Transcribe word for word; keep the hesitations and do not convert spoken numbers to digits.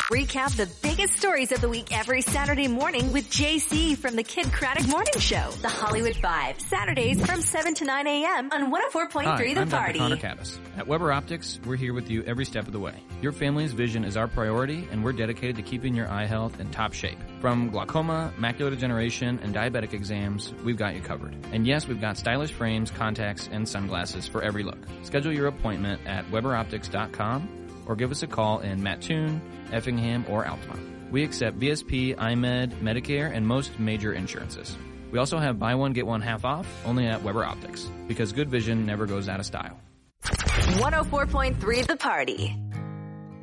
Recap the biggest stories of the week every Saturday morning with J C from the Kid Craddock Morning Show. The Hollywood Five, Saturdays from seven to nine a.m. on one oh four point three The I'm Party. Doctor Connor Cabas. At Weber Optics, we're here with you every step of the way. Your family's vision is our priority, and we're dedicated to keeping your eye health in top shape. From glaucoma, macular degeneration, and diabetic exams, we've got you covered. And yes, we've got stylish frames, contacts, and sunglasses for every look. Schedule your appointment at weber optics dot com or give us a call in Mattoon, Effingham, or Altamont. We accept V S P, I M E D, Medicare, and most major insurances. We also have buy one, get one half off, only at Weber Optics, because good vision never goes out of style. one oh four point three The Party.